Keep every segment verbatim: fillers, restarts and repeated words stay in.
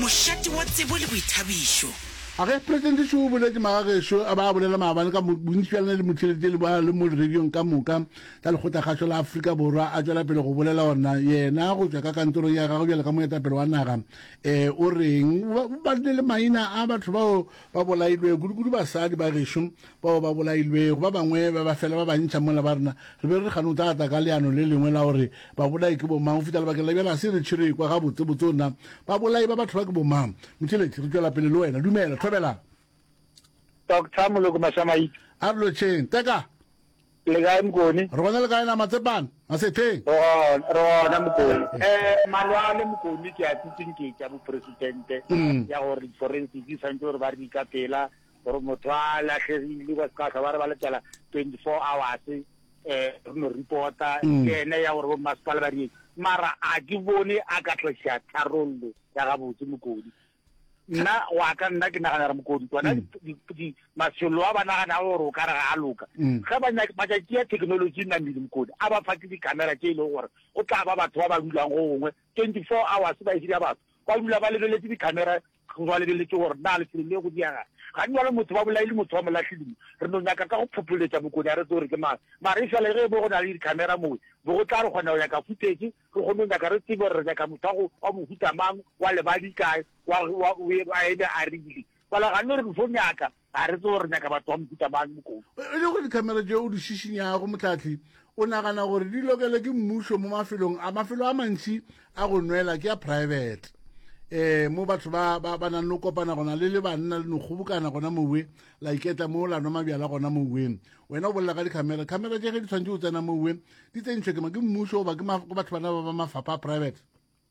mošate wa tsebo le boithabišo. Age president sho bole di magagesho aba bolela maabane ka bontsi ya le mothelete le ba le mo rediong ka moka ka le gota gatsho la Afrika borwa a tswela pele go bolela ona yena go tswa ka kantoro ya gago bjela ka moeta pele wa naga eh o reng ba le maina a batho bao ba bolailwe gudugudu basadi ba gesho bao ba bolailwe go ba bangwe ba ba fela ba bantša mola ba rena re be re gano tata ka leano le lengwe la gore ba bolai ke bo mang fitala ba ke la bjela se re tshire kwa ga botse botsona ba bolai ba batho ba ke bo mang mothelete re tswela pele le wena dumela Bela. Doctor Moloko Mashamai. Arlo chen, teka. Lega mkoni. Rona lega na matsepan, masete. Oh, rona mkoni. Eh, malwale mkoni ki atitinki ki abu presidente. Ya or forensic sanjor bari ka pela, or motwala kheri liwa ka khabara bala chala twenty-four hours eh no reporter ke ya or masipala bari. Mara a gibone aka tlotsha tharollo ya ga botse mkoni. Na wa ka nna ke nagana re mokodi tswana di masolo a bana gana go ka re ga loka ga ba nya ba tšea technology na mmele mokodi a ba fake di camera tše ile gore o tla ba batho ba ba dulang go gongwe twenty-four hours ba isira batho ba dula ba lebeletse di camera go ba lebeletse gore na le tsile go diaga ga nna le motho ba bolaile motho wa molahlilimo re no nyaka ka go phopoletša mokodi a re tsore ke ma mara e fela ge bo go na le di camera mo bo go tla re gona ya ka futetse go go nyaka re tsebe re nyaka motho go wa mo huta mang wa le ba di kae wa wa we a ebe a rile bala ga nne re go nyaka a re tsore nyaka batho wa mo huta mang mokodi e le go di camera je o di shishinya go motlatli o nagana gore di lokele ke mmuso mo mafelong a mafelo a mantsi a go nwela ke a private eh mo batho ba ba bana no kopana gona le le banna le no khubukana gona mowe la iketa mo la no mabjala gona mowe wena o bolla ka di camera camera je ge di tshwantse o tsena mowe di tsentse ke ma ke mmuso ba ke ma go batho bana ba mafapa private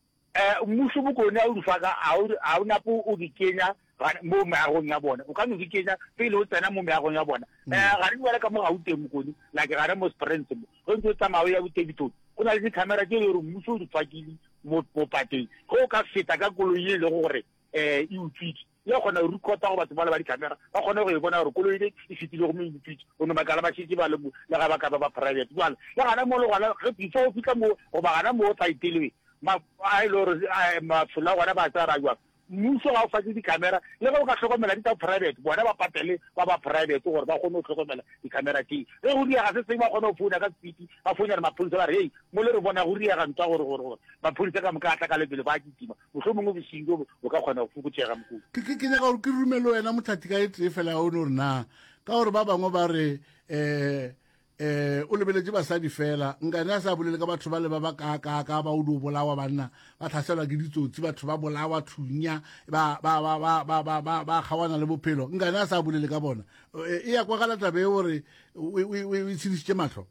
eh mmuso bo kone a o difaka a o a o napo o di kenya mo meagong ya bona o ka no di kenya pele o tsena mo meagong ya bona eh ga re bua ka mo ga o teng mo kone la ke ga re mo sprint mo go ntse tsamao ya botebito o na le di camera tse le re mmuso o di fakile mo popateng go ka feta ka koloi le go gore eh e utswitse ya gona re kota go batho ba le ba di camera ba gona go e bona gore koloi ile e fitile go mo utswitse o no makala ba tshitse ba le le ga ba ka ba private jwale ya gana mo le gona ge before o fika mo o ba gana mo tsa itelwe ma a ile gore ma fula gona ba tsara jwa mmuso ga o fa di camera le go ka hlokomela di tsa private bona ba patele ba ba private gore ba gone go hlokomela di camera tse re go dia ga se se ba gone go founa ka speed ba founa le mapholisa ba re hey mo le re bona go dia ga ntwa gore gore ba pholisa ka moka tla ka lebele ba kitima moso mongwe bo singo o ka kgona go fukutshega mokudi ke ke ke ga ke rumelo wena motlhati ka e fela o no rena ka gore ba bangwe ba re eh eh o lebeletse basadi fela nkane a sa bolele ka batho ba le ba ba ka ka ka ba o do bolawa banna ba tlhaselwa ke ditsotsi batho ba bolawa thunya ba ba ba ba ba ba ba ba khawana le bophelo nkane a sa bolele ka bona e ya kwa gala tabe gore we we we tsheditse matlo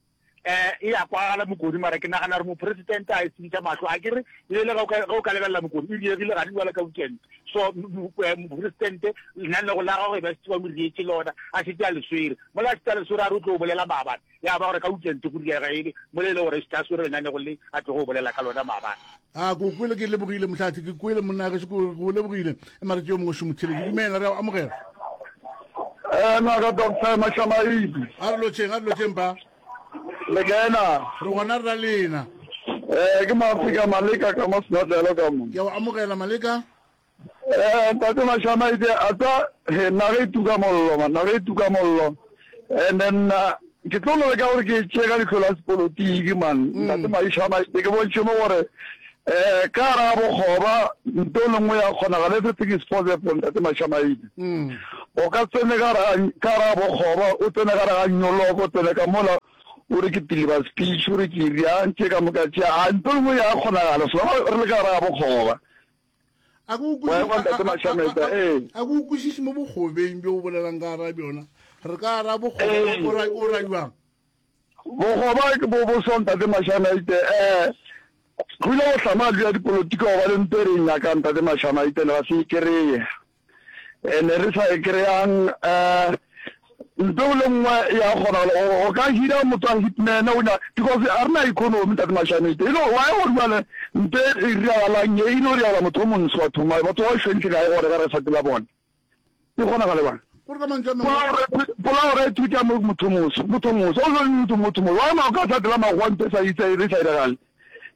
eh e ya kwa gala mokodi mara ke nagana re mo president a tsheditse matlo a ke re ile le ga o ka lebella mokodi ile ile ga di wala ka weekend so mo president nna le go la go ba tshwa mo rietse lona a se tla le swere mo la tla le swere a rutlo bolela mabana ya ba gore ka weekend go dia ga ile mo le le gore se tla swere nna le go le a tlo go bolela ka lona mabana a go kwele ke le bogile motlhati ke kwele monna ga se go le bogile e mara tšeo mongwe shumothele ke dumela re amogela eh na ga doctor Mashamai a re lo tšeng a re lo tšeng ba le gena re gona ra lena eh ke Maafrika Malika ka mo snodelo ka mo ke wa amogela Malika eh tate Mashamai de ata he na re tuka mollo ma na re tuka mollo and then ke tlo le ka gore ke tšega di khola politiki man tate Mashamai de ke bontšhe mo gore eh ka ra bo khoba ntolo ngwe ya khona ga le everything is possible tate Mashamai mm o ka tsene ka ra ka ra bo khoba o tsene ka ra nyolo go tsene ka mola o re ke tiliba speech o re ke ria ntse ka moka tša a ntolo ngwe ya khona ga le so re le ka ra bo khoba a go go go mo bogobeng be o bolelang ka ra bjona re ka ra bogobe o ra o ra jwang bogoba ke bo bo sonta de Mashamai eh go ile go tlama le di politiko ba le ntereng ya ka nta de Mashamai le ba se kereye ene re sa ekreang eh ntolo ngwe ya gona o ka hira motho a hitman o na because arna economy nta de Mashamai you know why o bana nte ria la nye ino ria la motho mo nswa thuma batho wa shentse ga gore ga re sa tla bona ke gona ga le bana gore ka mantse mo pola re tuka mo motho mo motho mo o zo motho motho mo wa ma ka sa tla ma gwante sa itse re sa ira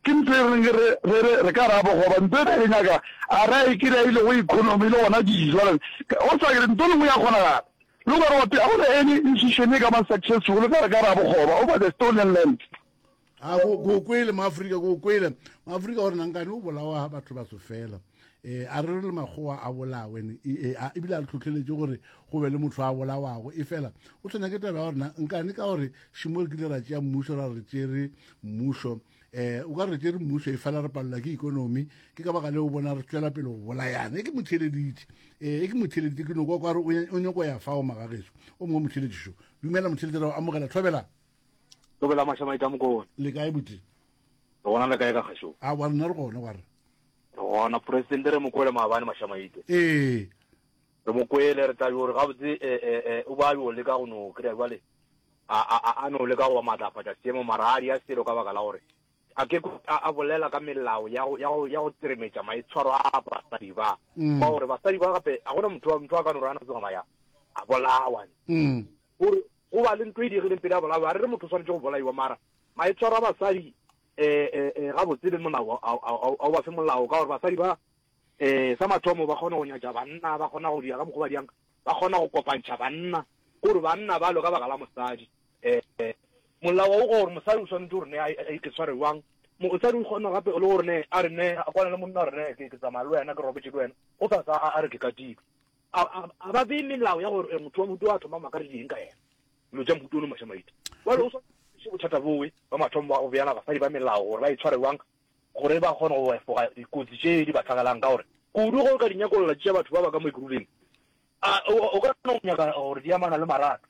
ke ntho e reng re re re ka ra bogoba ntho e re nyaka a ra e kire ile go economy le ona dijo o sa ke ntho le mo ya kgona lo ba re a go any institution e ka ma successful ka re ka ra bogoba over the stolen land a go kwele maafrika go kwele maafrika gore nankane o bolawa batho ba tsofela eh a re le magoa a bolawe e bile a tlhotlheletse gore go be le motho a bolawago e fela o tsena ke taba gore nkane ka gore shimo ke dira tša mmušo ra re tsere mmušo eh o ka re tsere mmušo e fela re palelwa ke ikonomi ke ka baka le o bona re tswela pele go bolayana e ke motheleditše eh e ke motheleditše ke no kwa kwa re o nyako ya fao magageso o mongwe motheleditšo dumela motheleditše ra amogela thobela tobela mashamaita mokone le kae buti re gona le kae ka kgašo a wa rena re gona wa re gona presidente re mokwele maabane mashamaite eh re mokwele re tla gore gabotse o ba yo le ka go no kry-a jale a no le ka go matlafatša seemo mara a di a selo ka baka la gore a ke a bolela ka melao ya go tseremetša maitshwaro a basadi ba ba gore basadi ba gape a gona motho a ka no rana tsegamaya a bolawa gore go ba le ntho e digileng pele a bolawa a re re motho tshwanetse go bolaiwa mara maitshwaro a basadi um gabotse le molao a ba fe molao ka gore basadi ba um sa mathomo ba kgona go nyatša banna ba kgona go dia ka mokgwa ba diang ba kgona go kopantšha banna gore banna ba lo ka baka la mosadi um molao o gore mosadi o tshwanetse gore ne a iketshwarewang mosadi o kgona gape o le gore ne a re ne a kwana le monna gore ne ke tsamaya le wena ke robetse le wena o sa sa a re ke katiba a ba bee melao ya gore motho wa moto a thoma maka re dieng ka ena lo ja moto ono mashamaite wale o se bothata bowe ba mathomo ba objana basadi ba melao gore ba itshwarewang gore ba kgona go efoga dikotsi tše di ba tlhagalang ka gore kudu go ka dinyakolola tšea batho ba ba ka mo ikuruleng o ka no nyaka gore di amana le marato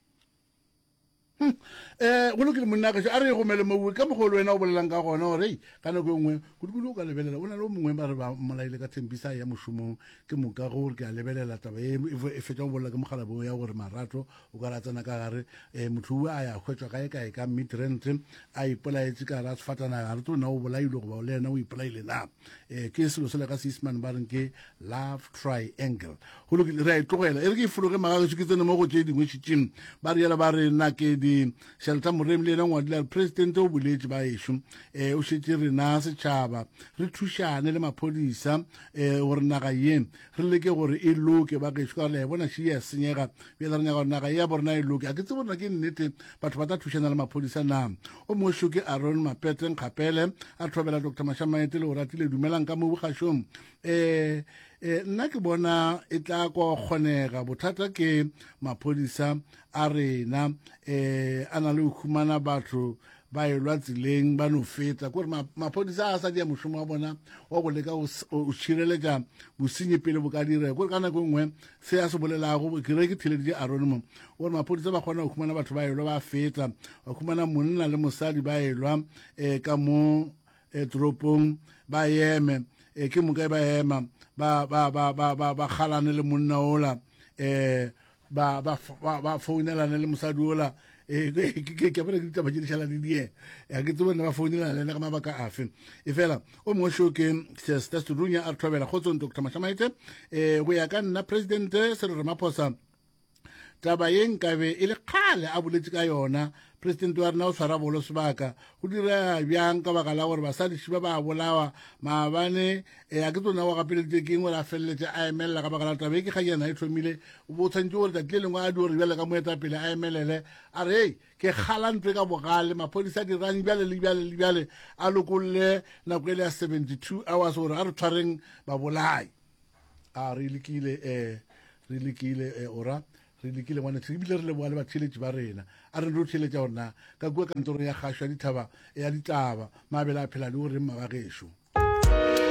eh go lokile monna ka a re go mele mo ka mogolo wena o bolelang ka gona gore ka nako engwe go dikulo ka lebelela ona le mongwe ba re ba molaile ka thembisa ya mošomong ke moka gore ke a lebelela taba e e fetša go bolela ke mogala bo ya gore marato o ka ratsana ka gare eh motho a ya hwetšwa kae kae ka midrand a ipolaetse ka ra sfatana ga re tsona o bolaile go ba le yena o ipolaile na eh ke selo se le ka seisman ba reng ke love triangle go lokile re a itlogela e re ke ifologe magagetso ke tsene mo go tše dingwe šitšeng ba re yela ba re nna ke di shelter moremi le ena ngwadile president o boletše ba ešo eh o šetše rena setšhaba re thušane le maphodisa eh gore naga ye re leke gore e loke ba gešo ka le bona še ya senyega bjela re nyaka gore naga ya borena e loke a ke tse bona ke nnete batho ba tla thušana le maphodisa na o mošo ke Aaron Mapete Nkgapele a thobela Doctor Mashamaete le go ratile dumelang ka mo bogašong eh eh nna ke bona e tla go kgonega bothata ke maphodisa a rena eh ana le khumana batho ba elwa tsileng ba no feta gore maphodisa a sa dia mošomo wa bona wa go leka o tshireletša bosenyi pele bo ka dira gore kana go ngwe se a se bolelago ke re ke thile di Aaron gore maphodisa ba kgona go khumana batho ba elwa ba feta ba khumana monna le mosadi ba elwa eh ka mo tropong ba yeme e ke mo ka ba ema ba ba ba ba ba ba khalane le monna ola eh ba ba ba founela le mosadi ola e ke ke ba ke taba di shala di die ya ke tsone ba founela le ka mabaka afe e fela o mo sho ke Sister Runya a thobela go tsone Doctor Mashamaite eh go ya ka nna president Cyril Ramaphosa taba yeng ka be ile khale a boletse ka yona president wa rena o tshwara bolo sebaka go dira bjang ka baka la gore basadi ba ba bolawa maabane e a ke tsona wa gapeletse ke ngwe la felletse a emela ka baka la taba ke ga yena e thomile bo tshantse gore ta tleleng a di gore bjale ka moeta pele a emelele a re ke kgalantse ka bogale maphodisa di rang bjale le bjale le bjale a lokolle nako ile ya seventy-two hours gore a re tshwareng ba bolai a re lekile eh re lekile ora re lekile ngwana tsebile re le boale ba tsheletše ba rena a re ro tsheletša ona ka kua kantoro ya kgašwa dithaba ya ditaba mabela a phela le gore mma ba gešo